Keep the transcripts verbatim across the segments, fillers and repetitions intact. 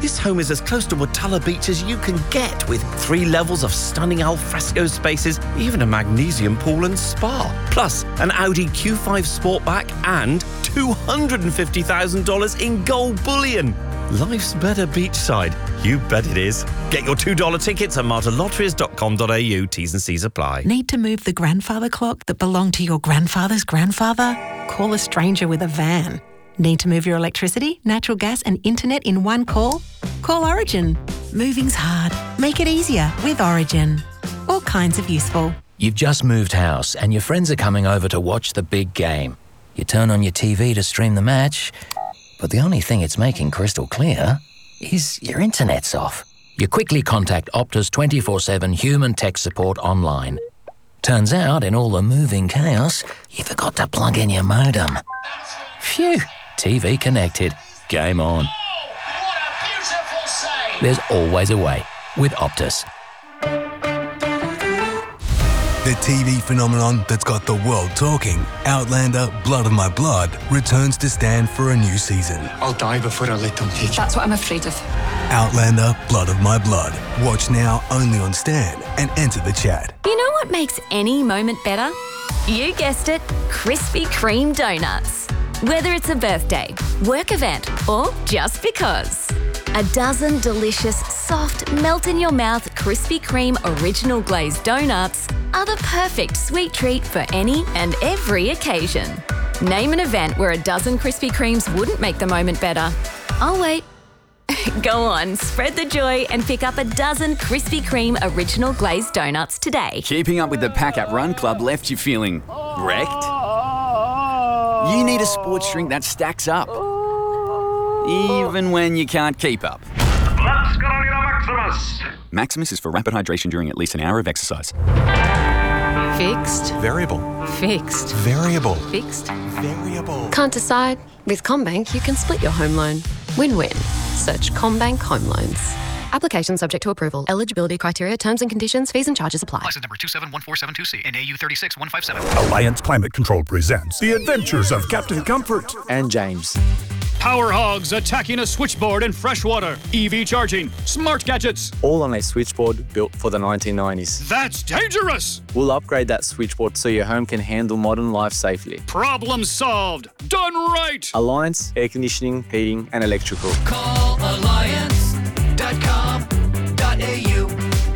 This home is as close to Watala Beach as you can get, with three levels of stunning alfresco spaces, even a magnesium pool and spa. Plus, an Audi Q five Sportback and two hundred fifty thousand dollars in gold bullion. Life's better beachside. You bet it is. Get your two dollar tickets at marta lotteries dot com dot a u. T's and C's apply. Need to move the grandfather clock that belonged to your grandfather's grandfather? Call a stranger with a van. Need to move your electricity, natural gas and internet in one call? Call Origin. Moving's hard. Make it easier with Origin. All kinds of useful. You've just moved house and your friends are coming over to watch the big game. You turn on your T V to stream the match, but the only thing it's making crystal clear is your internet's off. You quickly contact Optus twenty-four seven human tech support online. Turns out, in all the moving chaos, you forgot to plug in your modem. Phew, T V connected. Game on. There's always a way with Optus. The T V phenomenon that's got the world talking, Outlander Blood of My Blood, returns to stand for a new season. I'll die before I let them take you. That's what I'm afraid of. Outlander Blood of My Blood. Watch now only on Stan and enter the chat. You know what makes any moment better? You guessed it, Krispy Kreme donuts. Whether it's a birthday, work event, or just because. A dozen delicious, soft, melt-in-your-mouth Krispy Kreme original glazed donuts are the perfect sweet treat for any and every occasion. Name an event where a dozen Krispy Kremes wouldn't make the moment better. I'll wait. Go on, spread the joy and pick up a dozen Krispy Kreme original glazed donuts today. Keeping up with the Pack Up Run Club left you feeling wrecked? You need a sports drink that stacks up, even when you can't keep up. Let's go to Maximus! Maximus is for rapid hydration during at least an hour of exercise. Fixed. Variable. Fixed. Variable. Fixed. Variable. Can't decide? With CommBank, you can split your home loan. Win-win. Search CommBank Home Loans. Application subject to approval. Eligibility criteria, terms and conditions, fees and charges apply. License number two seven one four seven two C and A U three six one five seven. Alliance Climate Control presents The Adventures of Captain Comfort and James. Power hogs attacking a switchboard in freshwater. E V charging, smart gadgets. All on a switchboard built for the nineteen nineties. That's dangerous! We'll upgrade that switchboard so your home can handle modern life safely. Problem solved. Done right! Alliance Air Conditioning, Heating and Electrical. Call alliance dot com dot a u.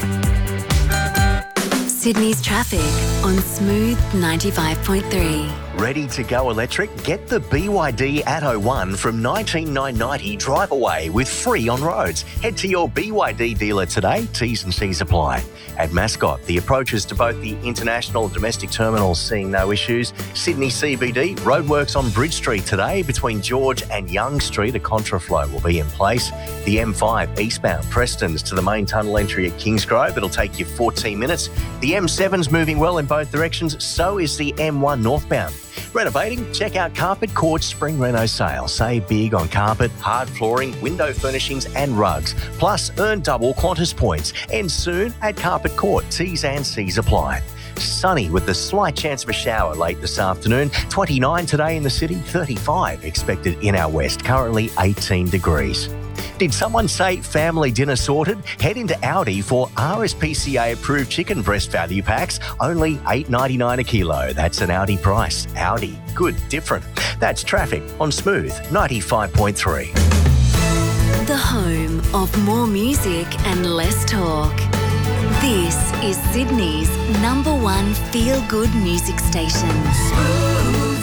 Sydney's traffic on Smooth ninety-five point three. Ready to go electric? Get the B Y D Atto one from nineteen thousand nine hundred ninety drive away with free on roads. Head to your B Y D dealer today. T's and C's apply. At Mascot, the approaches to both the international and domestic terminals seeing no issues. Sydney C B D, roadworks on Bridge Street today between George and Young Street. A contraflow will be in place. The M five eastbound Prestons to the main tunnel entry at Kingsgrove. It'll take you fourteen minutes. The M seven's moving well in both directions. So is the M one northbound. Renovating? Check out Carpet Court's Spring Reno sale. Save big on carpet, hard flooring, window furnishings and rugs. Plus, earn double Qantas points. And soon at Carpet Court. T's and C's apply. Sunny with a slight chance of a shower late this afternoon. twenty-nine today in the city, thirty-five expected in our west. Currently eighteen degrees. Did someone say family dinner sorted? Head into Aldi for R S P C A approved chicken breast value packs, only eight ninety-nine a kilo. That's an Aldi price. Aldi, good, different. That's traffic on Smooth ninety-five point three. The home of more music and less talk. This is Sydney's number one feel-good music station. Smooth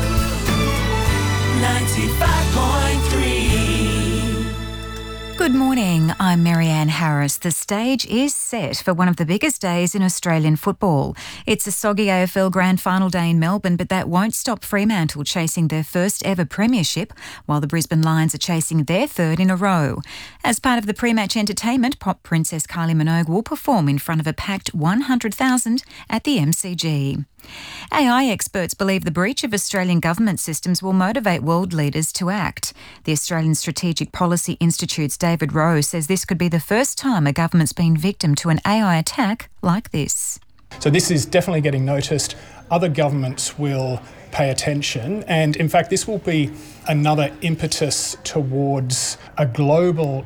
ninety-five point three. Good morning, I'm Marianne Harris. The stage is set for one of the biggest days in Australian football. It's a soggy A F L Grand Final day in Melbourne, but that won't stop Fremantle chasing their first ever premiership, while the Brisbane Lions are chasing their third in a row. As part of the pre-match entertainment, pop princess Kylie Minogue will perform in front of a packed one hundred thousand at the M C G. A I experts believe the breach of Australian government systems will motivate world leaders to act. The Australian Strategic Policy Institute's David Rowe says this could be the first time a government's been victim to an A I attack like this. So this is definitely getting noticed. Other governments will pay attention, and in fact this will be another impetus towards a global